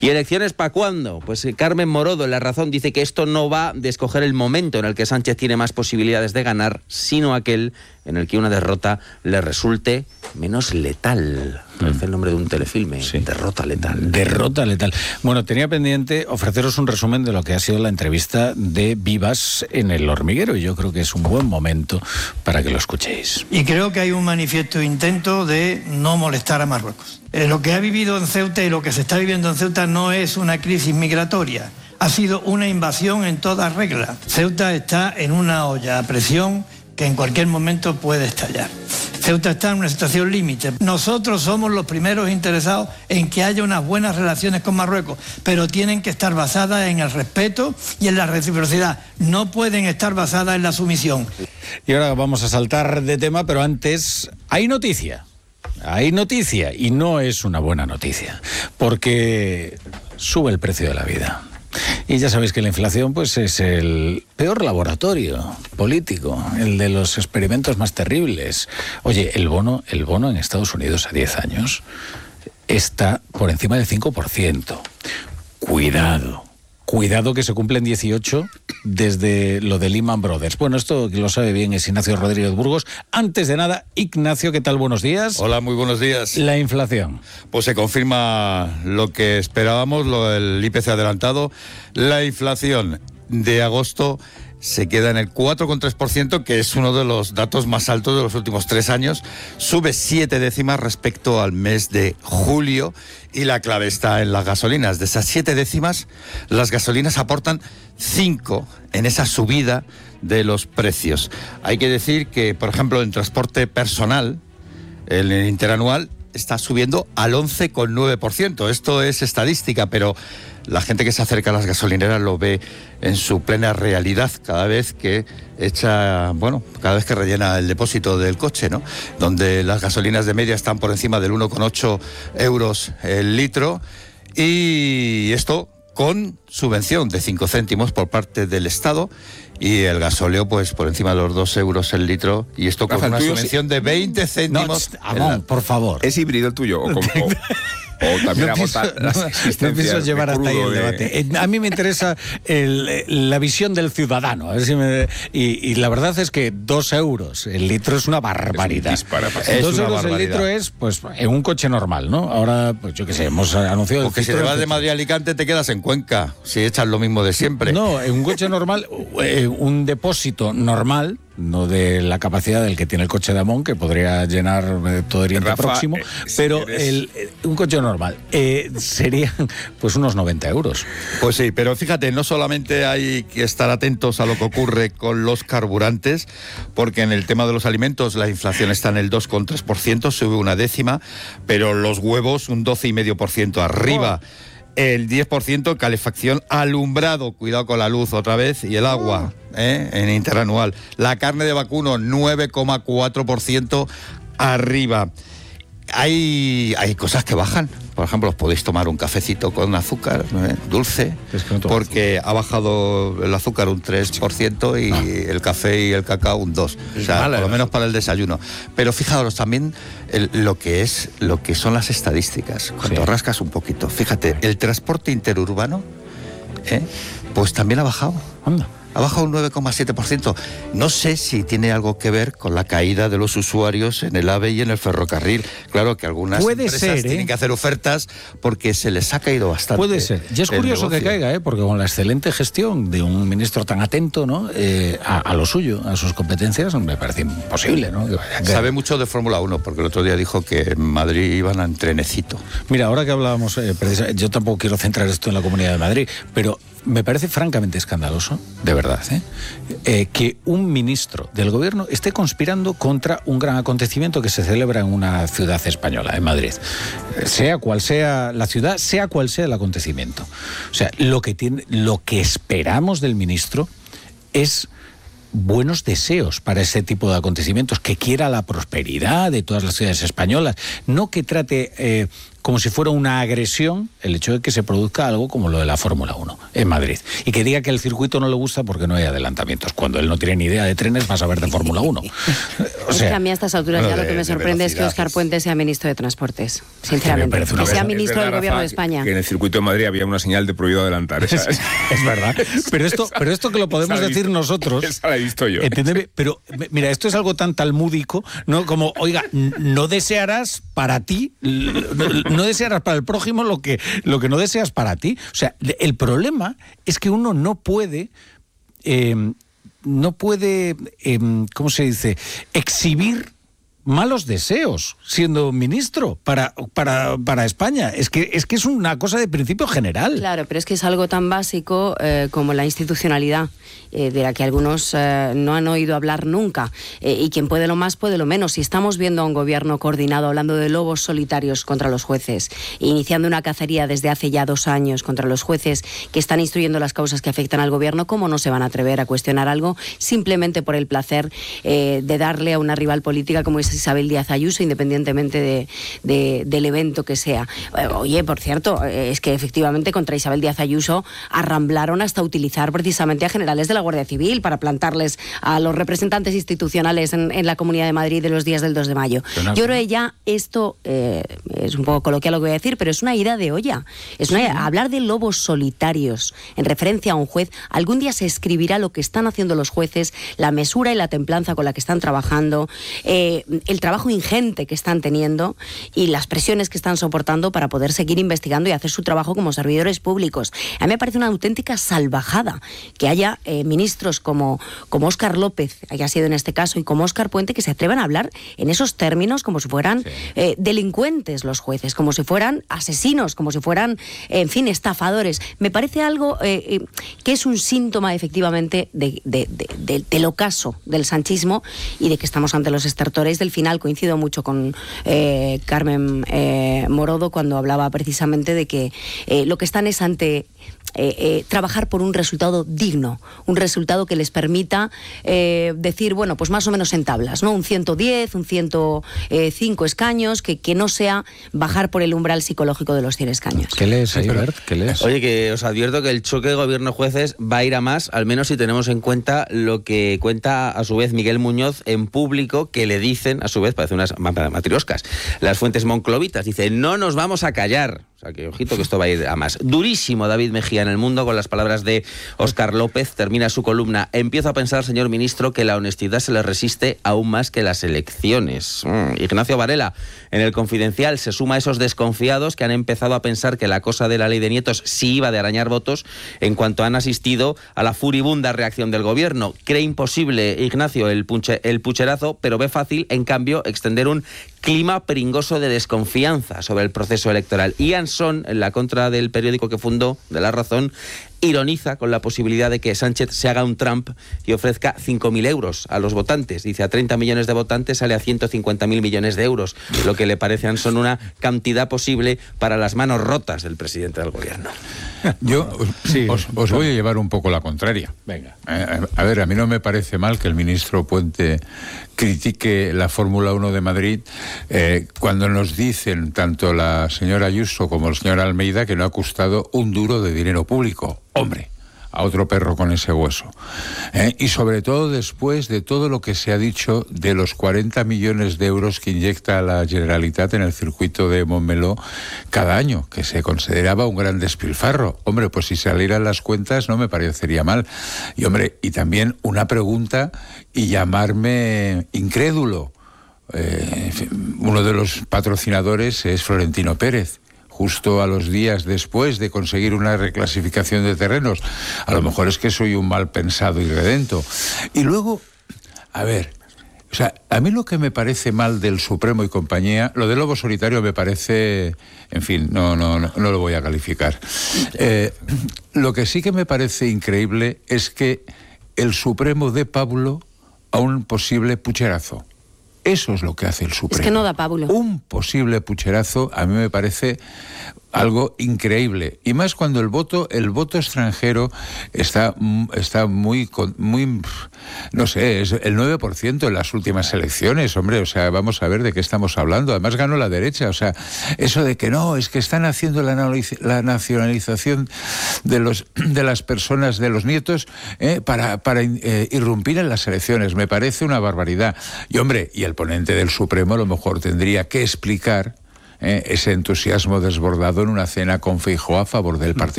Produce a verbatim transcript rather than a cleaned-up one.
¿Y elecciones para cuándo? Pues eh, Carmen Morodo en La Razón dice que esto no va de escoger el momento en el que Sánchez tiene más posibilidades de ganar, sino aquel en el que una derrota le resulte menos letal. Parece el nombre de un telefilme. Sí. Derrota letal. Derrota letal. Bueno, tenía pendiente ofreceros un resumen de lo que ha sido la entrevista de Vivas en El Hormiguero, y yo creo que es un buen momento para que lo escuchéis. Y creo que hay un manifiesto intento de no molestar a Marruecos. Eh, lo que ha vivido en Ceuta y lo que se está viviendo en Ceuta no es una crisis migratoria, ha sido una invasión en toda regla. Ceuta está en una olla a presión que en cualquier momento puede estallar. Ceuta está en una situación límite. Nosotros somos los primeros interesados en que haya unas buenas relaciones con Marruecos, pero tienen que estar basadas en el respeto y en la reciprocidad. No pueden estar basadas en la sumisión. Y ahora vamos a saltar de tema, pero antes hay noticia. Hay noticia, y no es una buena noticia, porque sube el precio de la vida. Y ya sabéis que la inflación pues es el peor laboratorio político, el de los experimentos más terribles. Oye, el bono, el bono en Estados Unidos a diez años está por encima del cinco por ciento. Cuidado. Cuidado que se cumplen dieciocho desde lo de Lehman Brothers. Bueno, esto que lo sabe bien es Ignacio Rodríguez Burgos. Antes de nada, Ignacio, ¿qué tal? Buenos días. Hola, muy buenos días. La inflación. Pues se confirma lo que esperábamos, lo del I P C adelantado. La inflación de agosto se queda en el cuatro coma tres por ciento, que es uno de los datos más altos de los últimos tres años. Sube siete décimas respecto al mes de julio, y la clave está en las gasolinas. De esas siete décimas, las gasolinas aportan cinco en esa subida de los precios. Hay que decir que, por ejemplo, en transporte personal, el interanual está subiendo al once coma nueve por ciento. Esto es estadística, pero la gente que se acerca a las gasolineras lo ve en su plena realidad cada vez que echa, bueno, cada vez que rellena el depósito del coche, ¿no? Donde las gasolinas de media están por encima del uno coma ocho euros el litro, y esto con subvención de cinco céntimos por parte del Estado, y el gasóleo pues por encima de los dos euros el litro, y esto con Rafa, una subvención de veinte céntimos. No, Amón, la... por favor. ¿Es híbrido el tuyo? ¿O, con, o, o también no agota pienso, las no, existencias no pienso llevar de hasta ahí el de... debate. A mí me interesa el, la visión del ciudadano. A ver si me, y, y la verdad es que dos euros el litro es una barbaridad. Es un es dos una euros barbaridad. el litro es, pues, en un coche normal, ¿no? Ahora, pues yo qué sé, hemos anunciado... Porque si te vas de Madrid a Alicante te quedas en Cuenca, si echas lo mismo de siempre. No, en un coche normal, eh, un depósito normal, no de la capacidad del que tiene el coche de Amón, que podría llenar eh, todo Oriente Rafa, Próximo, eh, si pero eres... el, eh, un coche normal eh, serían pues unos noventa euros. Pues sí, pero fíjate, no solamente hay que estar atentos a lo que ocurre con los carburantes, porque en el tema de los alimentos la inflación está en el dos coma tres por ciento, sube una décima, pero los huevos un doce coma cinco por ciento arriba. Oh. El diez por ciento calefacción, alumbrado, cuidado con la luz otra vez, y el agua, ¿eh? En interanual. La carne de vacuno, nueve coma cuatro por ciento arriba. Hay, hay cosas que bajan. Por ejemplo, os podéis tomar un cafecito con azúcar, ¿eh? Dulce, es que no porque azúcar. Ha bajado el azúcar un tres por ciento y ah. el café y el cacao un dos por ciento. O sea, vale, por lo menos para el desayuno. Pero fijaros también el, lo que es lo que son las estadísticas. Cuando sí. rascas un poquito, fíjate, el transporte interurbano, ¿eh? pues también ha bajado. Anda. Ha bajado un nueve coma siete por ciento. No sé si tiene algo que ver con la caída de los usuarios en el AVE y en el ferrocarril. Claro que algunas Puede empresas ser, ¿eh? tienen que hacer ofertas porque se les ha caído bastante. Puede ser. Y es curioso negocio. que caiga, ¿eh? Porque con la excelente gestión de un ministro tan atento, ¿no? Eh, a, a lo suyo, a sus competencias, me parece imposible, ¿no? Que vaya, que... Sabe mucho de Fórmula uno, porque el otro día dijo que en Madrid iban en trenecito. Mira, ahora que hablábamos, eh, yo tampoco quiero centrar esto en la Comunidad de Madrid, pero me parece francamente escandaloso, de verdad, ¿eh? Eh, que un ministro del gobierno esté conspirando contra un gran acontecimiento que se celebra en una ciudad española, en Madrid. Sea cual sea la ciudad, sea cual sea el acontecimiento. O sea, lo que tiene, lo que esperamos del ministro es buenos deseos para ese tipo de acontecimientos, que quiera la prosperidad de todas las ciudades españolas, no que trate eh, como si fuera una agresión el hecho de que se produzca algo como lo de la Fórmula uno en Madrid. Y que diga que el circuito no le gusta porque no hay adelantamientos, cuando él no tiene ni idea de trenes, va a saber de Fórmula uno. O sea, es que a mí a estas alturas ya lo que me sorprende es que Óscar Puente sea ministro de Transportes, sinceramente. Que, que sea ministro del Gobierno de España. Que en el circuito de Madrid había una señal de prohibido adelantar. Esa, es, es verdad. Pero esto, pero esto que lo podemos decir visto, nosotros... Esa la he visto yo. Entiéndeme, pero mira, esto es algo tan talmúdico, ¿no? Como, oiga, no desearás para ti, no desearás para el prójimo lo que, lo que no deseas para ti. O sea, el problema es que uno no puede... Eh, no puede, eh, ¿cómo se dice?, exhibir malos deseos siendo ministro para, para, para España. Es que, es que es una cosa de principio general. Claro, pero es que es algo tan básico eh, como la institucionalidad, eh, de la que algunos eh, no han oído hablar nunca. Eh, y quien puede lo más, puede lo menos. Si estamos viendo a un gobierno coordinado hablando de lobos solitarios contra los jueces, iniciando una cacería desde hace ya dos años contra los jueces que están instruyendo las causas que afectan al gobierno, ¿cómo no se van a atrever a cuestionar algo simplemente por el placer eh, de darle a una rival política como es Isabel Díaz Ayuso, independientemente de, de, del evento que sea? Oye, por cierto, es que efectivamente contra Isabel Díaz Ayuso arramblaron hasta utilizar precisamente a generales de la Guardia Civil para plantarles a los representantes institucionales en, en la Comunidad de Madrid de los días del dos de mayo. No, Yo creo que ya esto eh, es un poco coloquial lo que voy a decir, pero es una ida de olla. Es una, sí. Hablar de lobos solitarios en referencia a un juez, algún día se escribirá lo que están haciendo los jueces, la mesura y la templanza con la que están trabajando, eh, el trabajo ingente que están teniendo y las presiones que están soportando para poder seguir investigando y hacer su trabajo como servidores públicos. A mí me parece una auténtica salvajada que haya eh, ministros como, como Óscar López, haya sido en este caso, y como Óscar Puente, que se atrevan a hablar en esos términos como si fueran sí. eh, delincuentes los jueces, como si fueran asesinos, como si fueran, en fin, estafadores. Me parece algo eh, eh, que es un síntoma efectivamente de, de, de, de, del ocaso del sanchismo y de que estamos ante los estertores del final. Coincido mucho con eh, Carmen eh, Morodo cuando hablaba precisamente de que eh, lo que están es ante eh, eh, trabajar por un resultado digno, un resultado que les permita eh, decir, bueno, pues más o menos en tablas, ¿no? Un ciento diez, un ciento cinco escaños, que, que no sea bajar por el umbral psicológico de los cien escaños. ¿Qué lees ahí, Bert? ¿Qué lees? Oye, que os advierto que el choque gobierno-jueces va a ir a más, al menos si tenemos en cuenta lo que cuenta a su vez Miguel Muñoz en público, que le dicen, a su vez, parece unas matrioscas, las fuentes monclovitas, dice, no nos vamos a callar. O sea, que ojito que esto va a ir a más. Durísimo David Mejía en El Mundo con las palabras de Óscar López. Termina su columna. Empiezo a pensar, señor ministro, que la honestidad se le resiste aún más que las elecciones. Mm. Ignacio Varela, en El Confidencial, se suma a esos desconfiados que han empezado a pensar que la cosa de la ley de nietos sí iba de arañar votos en cuanto han asistido a la furibunda reacción del gobierno. Cree imposible, Ignacio, el, punche, el pucherazo, pero ve fácil, en cambio, extender un clima pringoso de desconfianza sobre el proceso electoral. Ian Son, en la contra del periódico que fundó, de La Razón, ironiza con la posibilidad de que Sánchez se haga un Trump y ofrezca cinco mil euros a los votantes. Dice, a treinta millones de votantes sale a ciento cincuenta mil millones de euros, lo que le parece a Son una cantidad posible para las manos rotas del presidente del gobierno. Yo os, sí, os, os voy a llevar un poco la contraria. Venga. Eh, a ver, a mí no me parece mal que el ministro Puente critique la Fórmula uno de Madrid eh, cuando nos dicen tanto la señora Ayuso como el señor Almeida que no ha costado un duro de dinero público. Hombre, a otro perro con ese hueso. ¿Eh? Y sobre todo después de todo lo que se ha dicho de los cuarenta millones de euros que inyecta la Generalitat en el circuito de Montmeló cada año, que se consideraba un gran despilfarro. Hombre, pues si salieran las cuentas no me parecería mal. Y hombre, y también una pregunta y llamarme incrédulo. Eh, uno de los patrocinadores es Florentino Pérez. Justo a los días después de conseguir una reclasificación de terrenos. A lo mejor es que soy un mal pensado y redento. Y luego, a ver, o sea, a mí lo que me parece mal del Supremo y compañía, lo del lobo solitario me parece, en fin, no, no, no, no lo voy a calificar. Eh, lo que sí que me parece increíble es que el Supremo dé pábulo a un posible pucherazo. Eso es lo que hace el Supremo. Es que no da pábulo. Un posible pucherazo a mí me parece algo increíble, y más cuando el voto el voto extranjero está está muy muy no sé, es el nueve por ciento en las últimas elecciones, hombre, o sea, vamos a ver de qué estamos hablando. Además ganó la derecha, o sea, eso de que no, es que están haciendo la, la nacionalización de los de las personas, de los nietos, eh, para para eh, irrumpir en las elecciones, me parece una barbaridad. Y hombre, y el ponente del Supremo a lo mejor tendría que explicar Eh, ese entusiasmo desbordado en una cena con Feijóo a favor del Partido